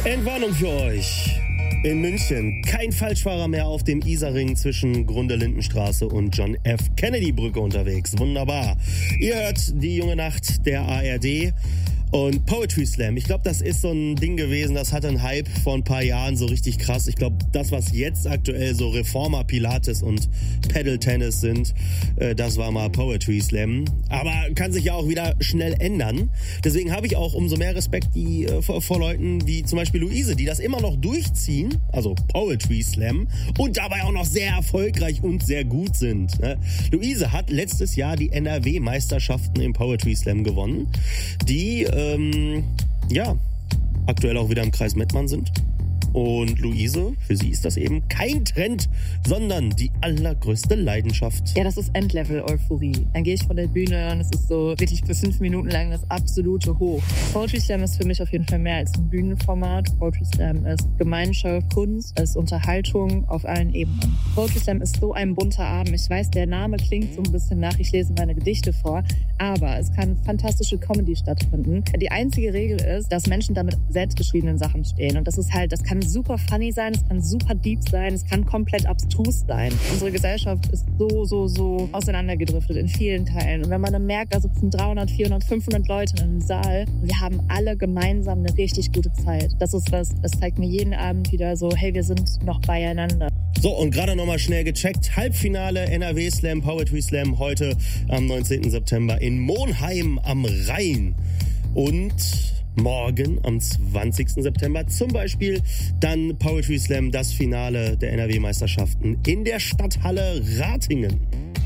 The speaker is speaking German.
Entwarnung für euch. In München kein Falschfahrer mehr auf dem Isarring zwischen Grunde-Lindenstraße und John F. Kennedy-Brücke unterwegs. Wunderbar. Ihr hört die junge Nacht der ARD und Poetry Slam. Ich glaube, das ist so ein Ding gewesen, das hatte einen Hype vor ein paar Jahren so richtig krass. Ich glaube, das, was jetzt aktuell so Reformer, Pilates und Pedal Tennis sind, das war mal Poetry Slam. Aber kann sich ja auch wieder schnell ändern. Deswegen habe ich auch umso mehr Respekt vor Leuten wie zum Beispiel Luise, die das immer noch durchziehen, also Poetry Slam, und dabei auch noch sehr erfolgreich und sehr gut sind. Ne? Luise hat letztes Jahr die NRW-Meisterschaften im Poetry Slam gewonnen, die aktuell auch wieder im Kreis Mettmann sind. Und Luise, für sie ist das eben kein Trend, sondern die allergrößte Leidenschaft. Ja, das ist Endlevel-Euphorie. Dann gehe ich von der Bühne und es ist so wirklich für 5 Minuten lang das absolute Hoch. Poetry Slam ist für mich auf jeden Fall mehr als ein Bühnenformat. Poetry Slam ist Gemeinschaft, Kunst, ist Unterhaltung auf allen Ebenen. Poetry Slam ist so ein bunter Abend. Ich weiß, der Name klingt so ein bisschen nach, ich lese meine Gedichte vor, aber es kann fantastische Comedy stattfinden. Die einzige Regel ist, dass Menschen da mit selbstgeschriebenen Sachen stehen. Und das ist halt, das kann super funny sein, es kann super deep sein, es kann komplett abstrus sein. Unsere Gesellschaft ist so auseinandergedriftet in vielen Teilen. Und wenn man dann merkt, da sitzen 300, 400, 500 Leute in einem Saal und wir haben alle gemeinsam eine richtig gute Zeit. Das ist was, es zeigt mir jeden Abend wieder so, hey, wir sind noch beieinander. So, und gerade nochmal schnell gecheckt, Halbfinale NRW Slam, Poetry Slam heute am 19. September in Monheim am Rhein. Und morgen am 20. September zum Beispiel dann Poetry Slam, das Finale der NRW-Meisterschaften in der Stadthalle Ratingen.